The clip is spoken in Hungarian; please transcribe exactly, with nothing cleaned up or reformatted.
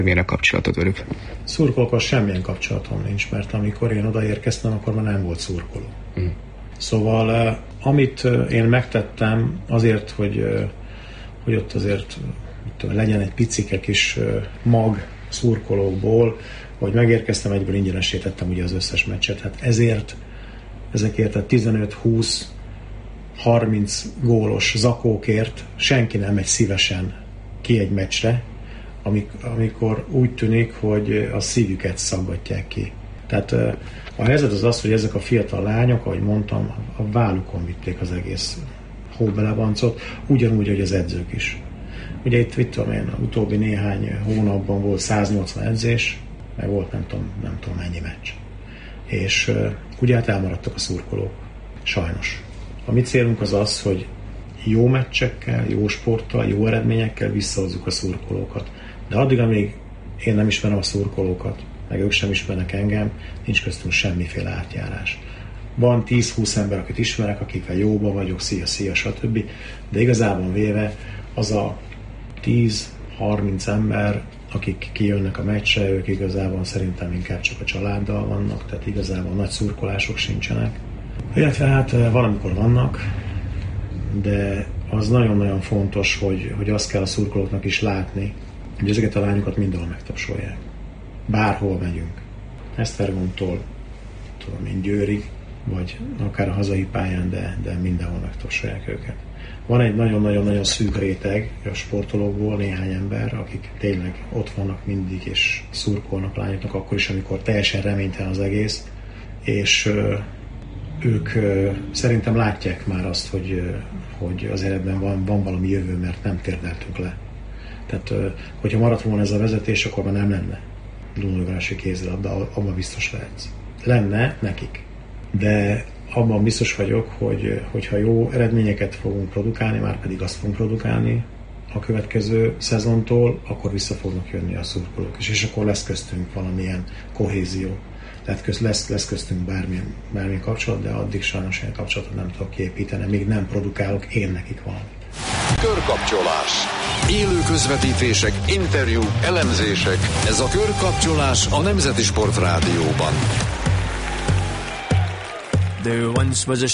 Milyen a kapcsolatod velük? Szurkolókkal semmilyen kapcsolatom nincs, mert amikor én odaérkeztem, akkor már nem volt szurkoló. Mm. Szóval amit én megtettem azért, hogy, hogy ott azért tudom, legyen egy picike kis mag szurkolókból, hogy megérkeztem, egyből ingyenesítettem ugye az összes meccset. Hát ezért, ezekért a tizenöt, húsz, harminc gólos zakókért senki nem megy szívesen ki egy meccsre, amikor úgy tűnik, hogy a szívüket szaggatják ki. Tehát a helyzet az az, hogy ezek a fiatal lányok, ahogy mondtam, a vállukon vitték az egész hóbelebancot, ugyanúgy, hogy az edzők is. Ugye itt, itt tudom én, utóbbi néhány hónapban volt száznyolcvan edzés, meg volt nem tudom, nem tudom mennyi meccs. És uh, ugye hát elmaradtak a szurkolók. Sajnos. A mi célunk az az, hogy jó meccsekkel, jó sporttal, jó eredményekkel visszahozzuk a szurkolókat. De addig, amíg én nem ismerem a szurkolókat, meg ők sem ismernek engem, nincs köztünk semmiféle átjárás. Van tíz-húsz ember, akit ismerek, akikkel jóban vagyok, szia, szia, stb. De igazából véve az a tíz-harminc ember, akik kijönnek a meccsre, ők igazából szerintem inkább csak a családdal vannak, tehát igazából nagy szurkolások sincsenek. Illetve hát valamikor vannak, de az nagyon-nagyon fontos, hogy, hogy azt kell a szurkolóknak is látni, hogy ezeket a lányokat mindenhol megtapsolják. Bárhol megyünk. Esztergomtól, tudom én, Győrig, vagy akár a hazai pályán, de, de mindenhol megtapsolják őket. Van egy nagyon-nagyon-nagyon szűk réteg a sportolókból, néhány ember, akik tényleg ott vannak mindig, és szurkolnak lányoknak akkor is, amikor teljesen reménytelen az egész, és ö, ők ö, szerintem látják már azt, hogy, ö, hogy az életben van, van valami jövő, mert nem térdeltünk le. Tehát, ö, hogyha maradt volna ez a vezetés, akkor már nem lenne Dunaújvárosi kézilabda, abban biztos lehetsz. Lenne nekik. De abban biztos vagyok, hogy hogyha jó eredményeket fogunk produkálni, már pedig azt fogunk produkálni a következő szezontól, akkor vissza fognak jönni a szurkolók is, és akkor lesz köztünk valamilyen kohézió. Tehát lesz, lesz köztünk bármilyen, bármilyen kapcsolat, de addig sajnos ilyen kapcsolatot nem tudok kiépíteni, még nem produkálok én nekik valamit. Körkapcsolás. Élő közvetítések, interjúk, elemzések. Ez a Körkapcsolás a Nemzeti Sport Rádióban. There once was a